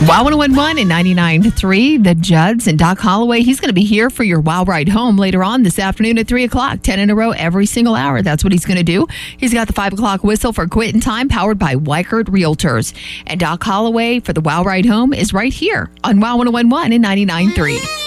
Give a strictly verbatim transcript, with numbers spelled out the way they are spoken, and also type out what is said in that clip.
Wow one oh one one and ninety-nine point three, the Judds and Doc Holloway. He's going to be here for your Wow Ride Home later on this afternoon at three o'clock, ten in a row every single hour. That's what he's going to do. He's got the five o'clock whistle for Quitting Time, powered by Weichert Realtors. And Doc Holloway for the Wow Ride Home is right here on Wow one oh one one and ninety-nine point three.